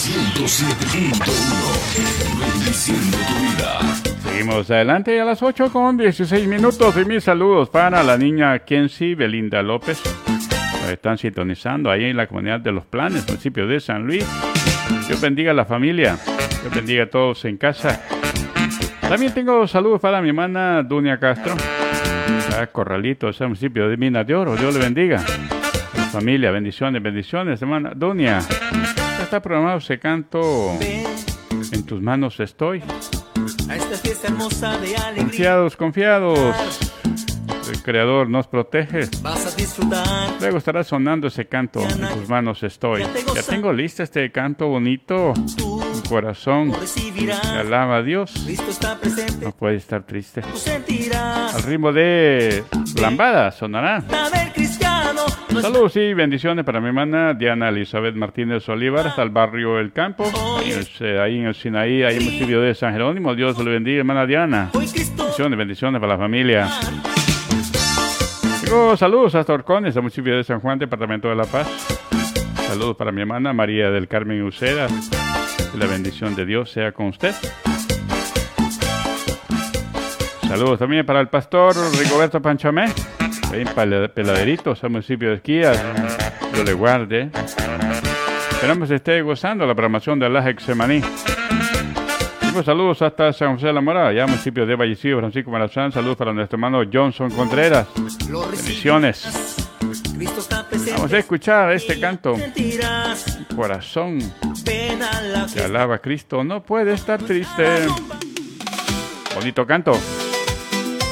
107.1, bendiciendo tu vida. Seguimos adelante a las 8:16 y mis saludos para la niña Kenzie Belinda López. Nos están sintonizando ahí en la comunidad de Los Planes, municipio de San Luis. Dios bendiga a la familia, Dios bendiga a todos en casa. También tengo saludos para mi hermana Dunia Castro, Corralito, ese municipio de Minas de Oro. Dios le bendiga. La familia, bendiciones, hermana Dunia. Ya está programado ese canto. En tus manos estoy. A esta fiesta hermosa de alegría. Confiados. El Creador nos protege. Vas a disfrutar. Luego estará sonando ese canto. En tus manos estoy. Ya tengo lista este canto bonito. Mi corazón te alaba a Dios. Cristo está presente. No puede estar triste. Tú sentirás. Al ritmo de lambada sonará. Saludos y bendiciones para mi hermana Diana Elizabeth Martínez Olivar, hasta el barrio El Campo, ahí en el Sinaí, ahí en el municipio de San Jerónimo. Dios le bendiga, hermana Diana. Bendiciones para la familia. Tengo saludos hasta Orcones, el municipio de San Juan, departamento de La Paz. Saludos para mi hermana María del Carmen Uceda. Que la bendición de Dios sea con usted. Saludos también para el pastor Rigoberto Panchamé, ahí en Peladeritos, al municipio de Esquías. Dios le guarde. Esperamos que esté gozando la programación de la Hexemaní. Saludos hasta San José de la Mora, allá municipio de Vallecillo, Francisco Marazán. Saludos para nuestro hermano Johnson Contreras. Bendiciones. Vamos a escuchar este canto. Mi corazón te alaba a Cristo, no puede estar triste. Bonito canto.